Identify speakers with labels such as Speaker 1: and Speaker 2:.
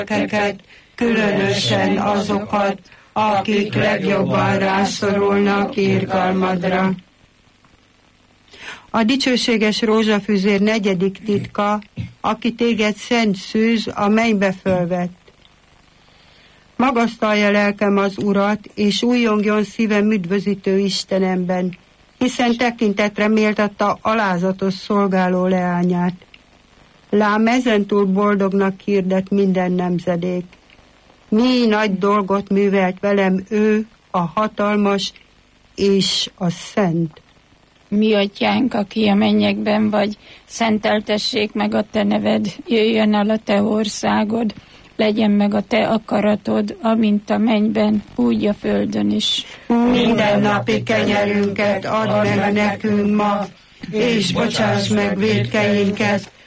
Speaker 1: gyermekeket, különösen azokat, akik legjobban rászorulnak irgalmadra. A dicsőséges rózsafüzér negyedik titka, aki téged szent szűz, a mennybe fölvett. Magasztalja lelkem az Urat, és újjongjon szívem üdvözítő Istenemben, hiszen tekintetre méltatta alázatos szolgáló leányát. Lám ezentúl boldognak hirdet minden nemzedék. Mi nagy dolgot művelt velem ő, a hatalmas és a szent.
Speaker 2: Mi atyánk, aki a mennyekben vagy, szenteltessék meg a te neved, jöjjön el a te országod, legyen meg a te akaratod, amint a mennyben, úgy a földön is.
Speaker 1: Minden napi kenyerünket add meg nekünk ma, és bocsáss meg vétkeinket,